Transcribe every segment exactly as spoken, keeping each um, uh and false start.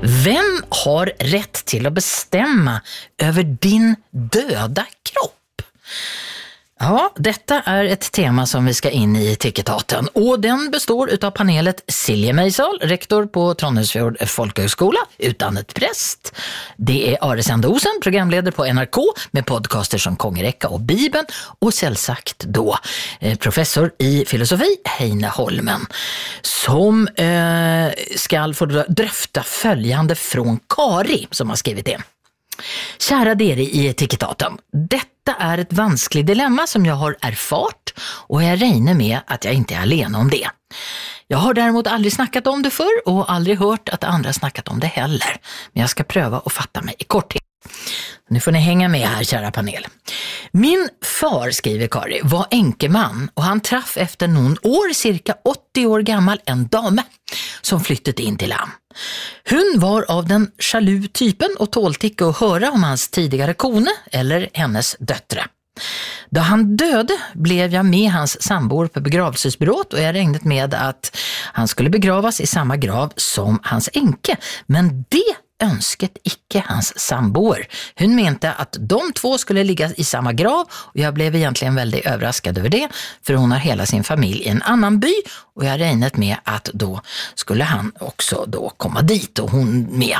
Vem har rätt till att bestämma över din döda kropp? Ja, detta är ett tema som vi ska in i Ticketaten och den består utav panelet Silje Meisal, rektor på Trondheimsfjord folkhögskola, utdannet präst. Det är Are Sandosen, programledare på N R K med podcaster som Kongeräcka och Bibeln och selvsagt då eh, professor i filosofi Heine Holmen som eh, ska få dröfta följande från Kari som har skrivit det. Kära dere i Ticketaten, detta är ett vanskligt dilemma som jag har erfart och jag räknar med att jag inte är alene om det. Jag har däremot aldrig snackat om det förr och aldrig hört att andra snackat om det heller. Men jag ska pröva att fatta mig i korthet. Nu får ni hänga med här, kära panel. Min far, skriver Kari, var enkeman och han traff efter någon år, cirka åttio år gammal, en dame som flyttat in till han. Hon var av den jalu typen och tålde inte att höra om hans tidigare kone eller hennes döttre. Då han döde blev jag med hans sambor på begravelsesbyråt och jag räknade med att han skulle begravas i samma grav som hans enke. Men det önsket icke hans sambor. Hon mente att de två skulle ligga i samma grav och jag blev egentligen väldigt överraskad över det för hon har hela sin familj i en annan by och jag räknade med att då skulle han också då komma dit och hon med.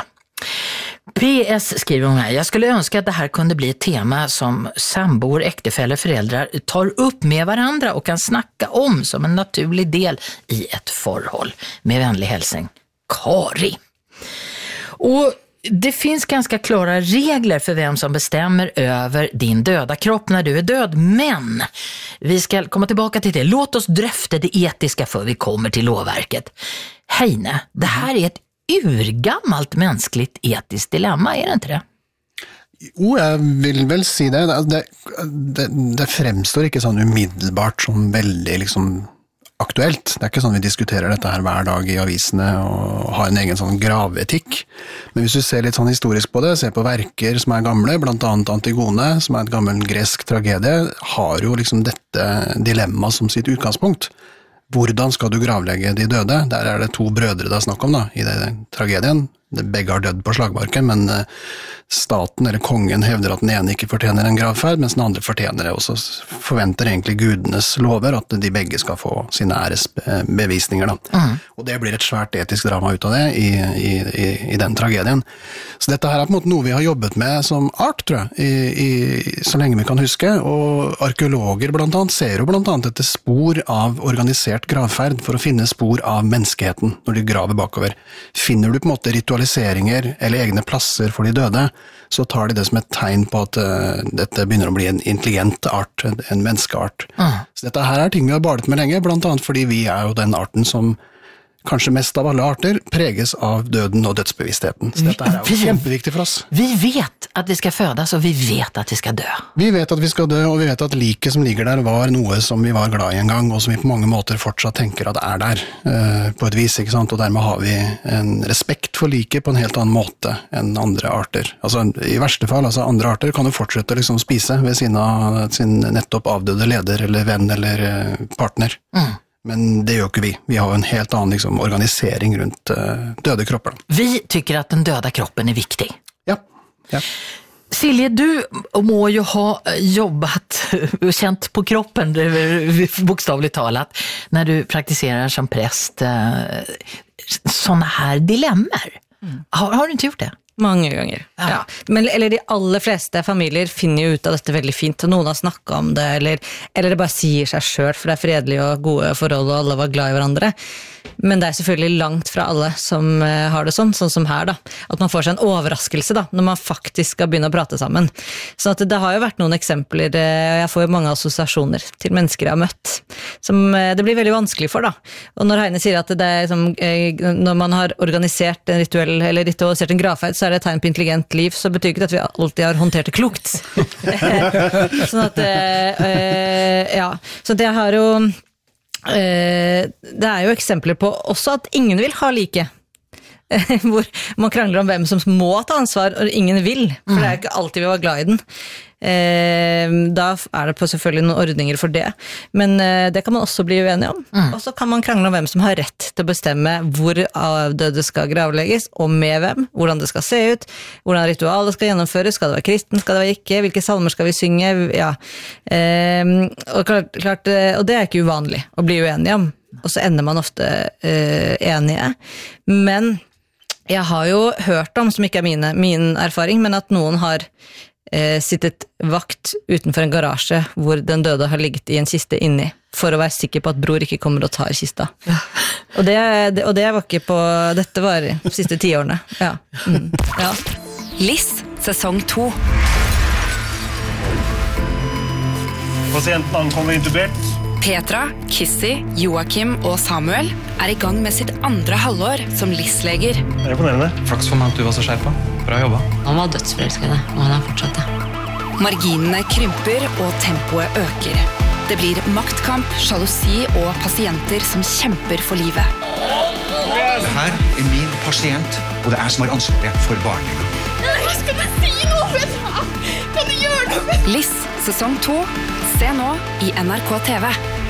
P S skriver hon här, jag skulle önska att det här kunde bli ett tema som sambor, äktefäller, föräldrar tar upp med varandra och kan snacka om som en naturlig del i ett förhåll. Med vänlig hälsning, Kari. Och det finns ganska klara regler för vem som bestämmer över din döda kropp när du är död, men vi ska komma tillbaka till det. Låt oss dröfta det etiska för vi kommer till lovverket. Heine, det här är ett urgammalt mänskligt etiskt dilemma, är det inte det? Jo, jeg vil vel si det. Det, det, det fremstår ikke sånn umiddelbart som veldig liksom aktuelt. Det er ikke sånn vi diskuterer dette her hver dag i avisene og har en egen sånn graveetikk. Men hvis du ser litt sånn historisk på det, ser på verker som er gamle, blant annet Antigone, som er et gammel gresk tragedie, har jo liksom dette dilemma som sitt utgangspunkt. Hvordan skal du gravlegge de døde? Der er det to brødre det er snakk om da, i den tragedien. Begge har dødd på slagmarken, men staten eller kongen hevder at den ene ikke fortjener en gravferd, mens den andre fortjener det, og så forventer egentlig gudenes lover at de begge skal få sine æresbevisninger. Da. Mm. Og det blir et svært etisk drama ut av det i, i, i, i den tragedien. Så dette her er på en måte noe vi har jobbet med som art, tror jeg, i, i, så lenge vi kan huske, og arkeologer blant annet ser jo blant annet etter spor av organisert gravferd for å finne spor av menneskeheten når de graver bakover. Finner du på en måte ritualiseringer eller egne plasser for de døde, så tar de det som et tegn på at uh, dette begynner å bli en intelligent art, en menneskeart. Mm. Så dette her er ting vi har badet med lenge, blant annet fordi vi er jo den arten som kanskje mest av alle arter preges av døden og dødsbevisstheten. Så dette her er jo kjempeviktig for oss. Vi vet at vi skal fødes, og vi vet at vi skal dø. Vi vet at vi skal dø, og vi vet at liket som ligger der var noe som vi var glad i en gang, og som vi på mange måter fortsatt tenker at er der, uh, på et vis, ikke sant? Og dermed har vi en respekt for liket på en helt annen måte enn andre arter. Altså, i verste fall, altså andre arter kan jo fortsette å liksom spise ved siden av sin nettopp avdøde leder, eller venn, eller uh, partner. Mm. Men det gjør ikke vi. Vi har en helt annen liksom, organisering rundt uh, døde kropper. Vi tycker att den döda kroppen är viktig. Ja. ja. Silje, du må ju ha jobbat och känt på kroppen, bokstavligt talat, när du praktiserar som präst uh, såna här dilemmer. Mm. Har, har du inte gjort det? Mange ganger, ja. ja. Men, eller de aller fleste familier finner jo ut av dette veldig fint, og noen har snakket om det, eller, eller det bare sier seg selv, for det er fredelig og gode forhold, og alle var glad i hverandre. Men det er selvfølgelig langt fra alle som uh, har det sånn, sånn som her da. At man får seg en overraskelse da, når man faktisk skal begynne å prate sammen. Så at det har jo vært noen eksempler, uh, jeg får jo mange assosiasjoner til mennesker jeg har møtt, som uh, det blir veldig vanskelig for da. Og når Heine sier at det er som, uh, når man har organisert en rituell, eller ritualisert en gravferd, så er det et tegn på intelligent liv, så betyr ikke det at vi alltid har håndtert det klokt. sånn at, uh, uh, ja, så det har jo Uh, det er jo eksempler på også at ingen vil ha like hvor man krangler om hvem som må ta ansvar og ingen vil, for det er jo ikke alltid vi var glad i den Eh, da er det på selvfølgelig noen ordninger for det, men eh, det kan man også bli uenig om. Mm. Og så kan man krangle om hvem som har rett til å bestemme hvor avdøde skal gravlegges, og med hvem, hvordan det skal se ut, hvordan ritualet skal gjennomføres, skal det være kristen, skal det være ikke, hvilke salmer skal vi synge, ja. Eh, og, klart, klart, og det er ikke uvanlig å bli uenig om, og så ender man ofte eh, enige, men jeg har jo hørt om, som ikke er mine, min erfaring, men at noen har eh, sittet vakt utenfor en garasje hvor den døde har ligget i en kiste inni, for å være sikker på at bror ikke kommer og tar kista. Ja. Og, det, det, og det var ikke på, dette var de siste tiårene. Ja. Mm. Ja. Liss, sesong to. Pasienten ankommer intubert. Petra, Kissy, Joakim og Samuel er i gang med sitt andre halvår som Liss-leger. Det er imponerende. Flaks for meg at du var så skjerpa. Bra jobba. Han var dødsforelsket, og han er fortsatt det. Marginene krymper og tempoet øker. Det blir maktkamp, sjalusi og pasienter som kjemper for livet. Det her er min pasient, og det er jeg som har ansvaret for barnet. Jeg skal ikke si noe, vet du! Kan du gjøre noe? Liss, sesong to. Se nå i N R K T V.